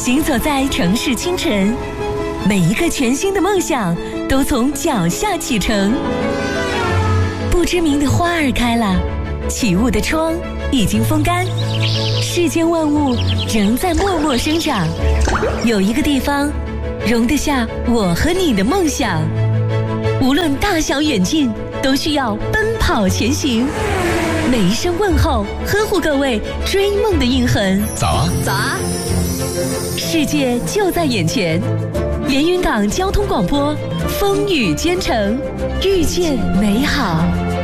行走在城市清晨，每一个全新的梦想都从脚下启程。不知名的花儿开了，起雾的窗已经风干，世间万物仍在默默生长。有一个地方容得下我和你的梦想，无论大小远近，都需要奔跑前行。每一声问候，呵护各位追梦的印痕。 早啊， 早啊！世界就在眼前，连云港交通广播，风雨兼程，遇见美好。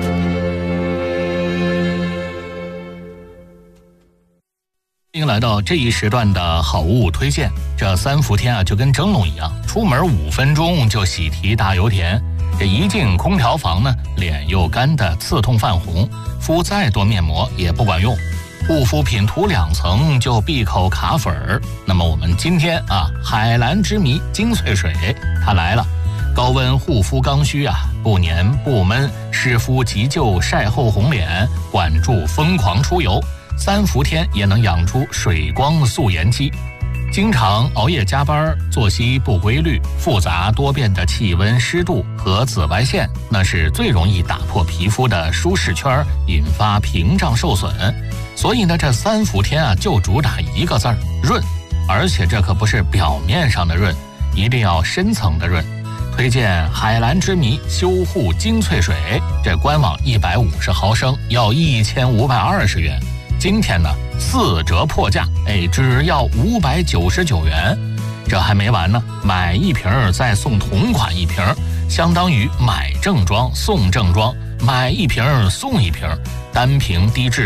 欢迎来到这一时段的好物推荐。这3伏天啊，就跟蒸笼一样，出门5分钟就喜提大油田。这一进空调房呢，脸又干的刺痛泛红，敷再多面膜也不管用，护肤品涂2层就闭口卡粉儿。那么我们今天啊，海蓝之谜精粹水它来了，高温护肤刚需啊，不黏不闷，湿敷急救晒后红脸，管住疯狂出油，3伏天也能养出水光素颜肌。经常熬夜加班，作息不规律，复杂多变的气温、湿度和紫外线，那是最容易打破皮肤的舒适圈，引发屏障受损。所以呢，这3伏天啊，就主打一个字儿：润。而且这可不是表面上的润，一定要深层的润。推荐海蓝之谜修护精粹水，这官网150毫升要1520元。今天呢4折破价，只要599元。这还没完呢，买1瓶再送同款1瓶，相当于买正装送正装，买1瓶送1瓶，单瓶低至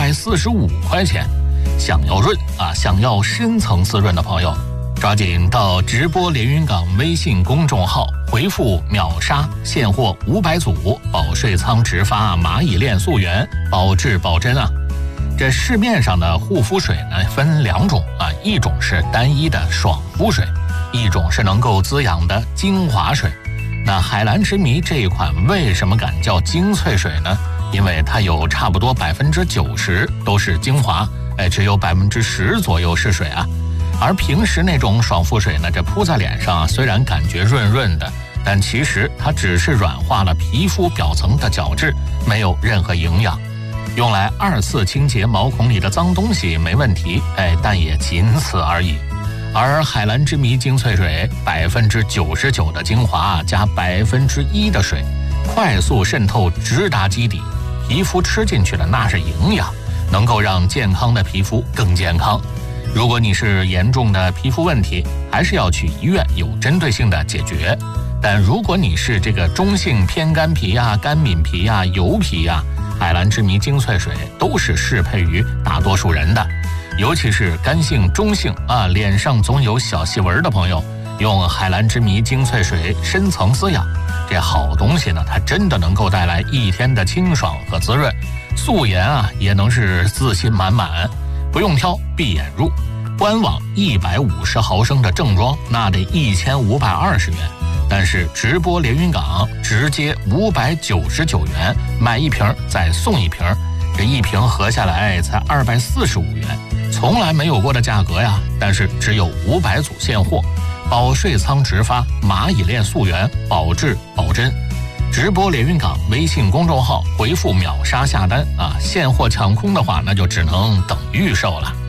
245块钱。想要润啊，想要深层次润的朋友，抓紧到直播连云港微信公众号回复秒杀，现货500组保税仓直发蚂蚁链素源，保质保真啊。这市面上的护肤水呢，分2种啊，一种是单一的爽肤水，一种是能够滋养的精华水。那海蓝之谜这一款为什么敢叫精粹水呢？因为它有差不多90%都是精华，只有10%左右是水啊。而平时那种爽肤水呢，这铺在脸上啊，虽然感觉润润的，但其实它只是软化了皮肤表层的角质，没有任何营养。用来2次清洁毛孔里的脏东西没问题，但也仅此而已。而海蓝之谜精粹水99%的精华加1%的水，快速渗透直达基底，皮肤吃进去的那是营养，能够让健康的皮肤更健康。如果你是严重的皮肤问题，还是要去医院有针对性的解决。但如果你是这个中性偏干皮呀、干敏皮呀、油皮呀，海蓝之谜精粹水都是适配于大多数人的。尤其是干性中性啊，脸上总有小细纹的朋友，用海蓝之谜精粹水深层滋养，这好东西呢，它真的能够带来1天的清爽和滋润，素颜啊也能是自信满满。不用挑，闭眼入。官网150毫升的正装那得1520元，但是直播连云港直接599元，买1瓶再送1瓶，这1瓶合下来才245元，从来没有过的价格呀！但是只有500组现货，保税仓直发，蚂蚁链素源，保质保真。直播连云港微信公众号回复秒杀下单啊！现货抢空的话，那就只能等预售了。